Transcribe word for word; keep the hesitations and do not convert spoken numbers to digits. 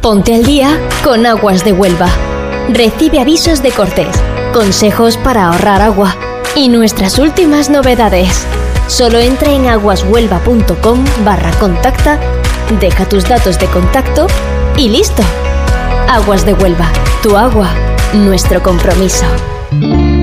Ponte al día con Aguas de Huelva. Recibe avisos de cortes, consejos para ahorrar agua y nuestras últimas novedades. Solo entra en aguashuelva.com barra contacta, deja tus datos de contacto y listo. Aguas de Huelva, tu agua, nuestro compromiso.